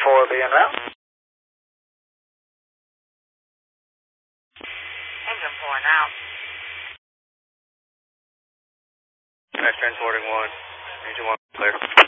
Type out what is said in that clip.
4 being out. Engine 4 now. Transporting 1. Engine 1 clear.